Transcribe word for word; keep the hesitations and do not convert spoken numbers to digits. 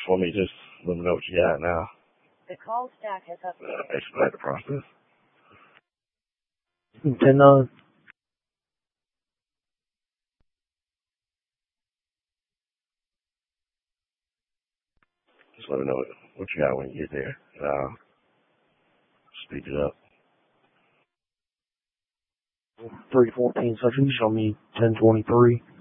For me, just let me know what you got now. The call stack has updated. Uh, expedite the process. ten nine. Just let me know what, what you got when you get there. And I'll speed it up. three fourteen, so you show me ten twenty-three.